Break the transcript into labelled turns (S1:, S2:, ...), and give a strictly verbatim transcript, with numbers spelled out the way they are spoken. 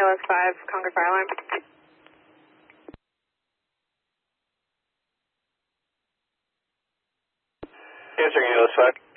S1: A L S five, Concord Fire Alarm.
S2: Answering A L S five.